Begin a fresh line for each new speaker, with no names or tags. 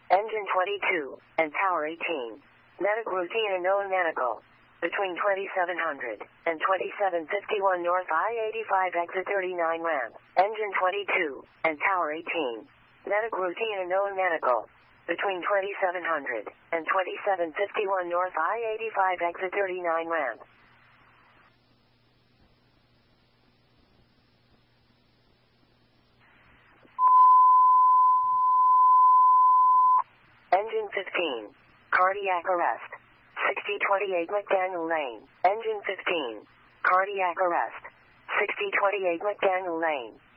Engine 22, and Tower 18. Medic routine and known medical. Between 2700 and 2751 North I-85 exit 39 ramp. Engine 22, and Tower 18. Medic routine and known medical. Between 2700 and 2751 North I-85 exit 39 ramp. Engine 15. Cardiac arrest. 6028 McDaniel Lane. Engine 15. Cardiac arrest. 6028 McDaniel Lane.